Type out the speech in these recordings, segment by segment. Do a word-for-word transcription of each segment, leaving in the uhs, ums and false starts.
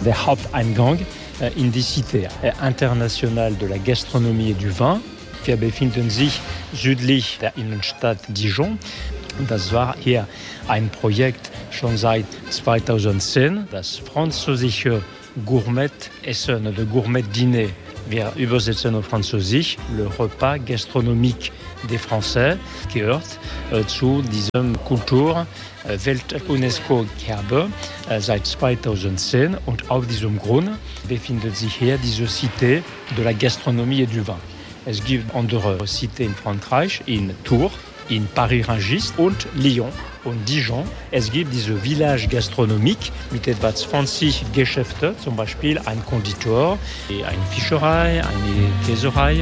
der Haupteingang in die Cité internationale de la gastronomie et du vin. Wir befinden sich südlich der Innenstadt Dijon. Das war hier ein Projekt schon seit zweitausendzehn, das französische Gourmet-Essen, de Gourmet-Dîner. Wir übersetzen auf Französisch, le repas gastronomique des Français, gehört äh, zu diesem Kultur äh, Welt-UNESCO-Erbe äh, seit zweitausendzehn. Und auf diesem Grund befindet sich hier diese Cité de la Gastronomie et du Vin. Es gibt andere Cités in Frankreich, in Tours, in Paris-Rungis und Lyon und Dijon. Es gibt diese Village Gastronomique mit etwa zwanzig Geschäften, zum Beispiel ein Konditor, eine Fischerei, eine Käserei.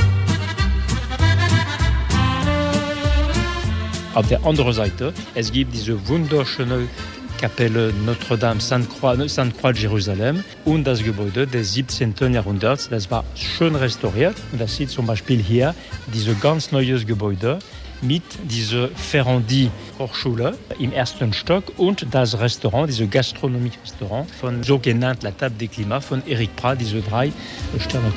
Auf der anderen Seite, es gibt diese wunderschöne Kapelle Notre-Dame Sainte-Croix, Sainte-Croix de Jerusalem und das Gebäude des siebzehnten Jahrhunderts. Das war schön restauriert. Und das sieht zum Beispiel hier diese ganz neues Gebäude mit dieser Ferrandi-Hochschule im ersten Stock und das Restaurant, dieses Gastronomie-Restaurant von sogenannt La Table des Climats von Eric Prat, diese drei Sterne.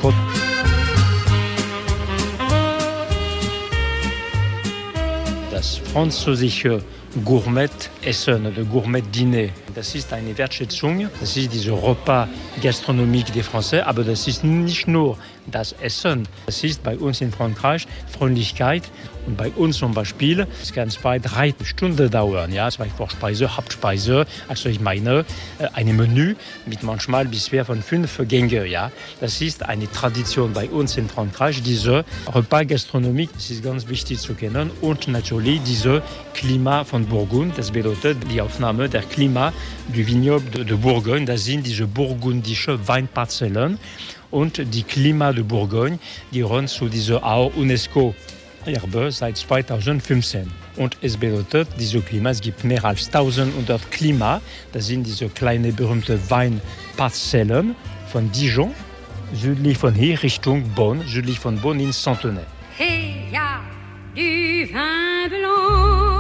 Das französische Gourmet-Essen, de Gourmet-Dîner. Das ist eine Wertschätzung, das ist diese Repas gastronomique des Français, aber das ist nicht nur das Essen. Das ist bei uns in Frankreich Freundlichkeit und bei uns zum Beispiel, es kann zwei, drei Stunden dauern, ja, zwei Vorspeise, Hauptspeise, also ich meine, ein Menü mit manchmal bis von fünf Gänge, ja. Das ist eine Tradition bei uns in Frankreich, diese Repas gastronomique, das ist ganz wichtig zu kennen und natürlich diese Klima von Bourgogne, das bedeutet die Aufnahme der Klima du Vignoble de, de Bourgogne, das sind diese burgundische Weinparzellen und die Klima de Bourgogne, die gehören zu dieser auch UNESCO-Erbe seit zweitausendfünfzehn. Und es bedeutet, diese Klima, es gibt mehr als eintausendhundert Klima, das sind diese kleinen berühmten Weinparzellen von Dijon, südlich von hier Richtung Bonn, südlich von Bonn in Centenay. Hey, ja, du vin blanc.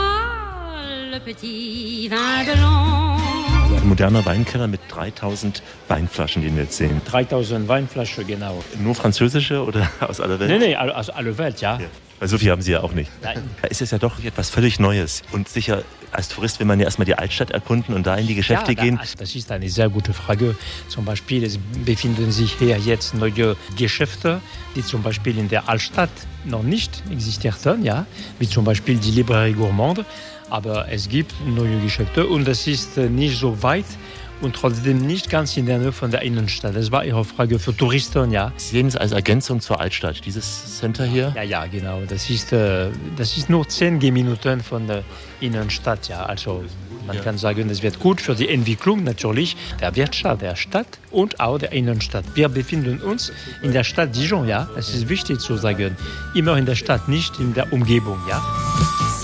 Petit vin blanc. Also ein moderner Weinkeller mit dreitausend Weinflaschen, die wir jetzt sehen. dreitausend Weinflaschen, genau. Nur französische oder aus aller Welt? Nein, nein, aus aller Welt, ja. ja. Weil so viel haben Sie ja auch nicht. Nein. Da ist es ja doch etwas völlig Neues. Und sicher, als Tourist will man ja erstmal die Altstadt erkunden und da in die Geschäfte ja, da, gehen. Also das ist eine sehr gute Frage. Zum Beispiel, es befinden sich hier jetzt neue Geschäfte, die zum Beispiel in der Altstadt noch nicht existierten, ja, wie zum Beispiel die Librairie Gourmande. Aber es gibt neue Geschäfte und es ist nicht so weit und trotzdem nicht ganz in der Nähe von der Innenstadt. Das war Ihre Frage für Touristen, ja. Sie sehen es als Ergänzung zur Altstadt, dieses Center hier? Ja, ja, genau. Das ist, das ist nur zehn Minuten von der Innenstadt, ja. Also man ja. kann sagen, es wird gut für die Entwicklung natürlich der Wirtschaft der Stadt und auch der Innenstadt. Wir befinden uns in der Stadt Dijon, ja. Es ist wichtig zu sagen. Immer in der Stadt, nicht in der Umgebung, ja.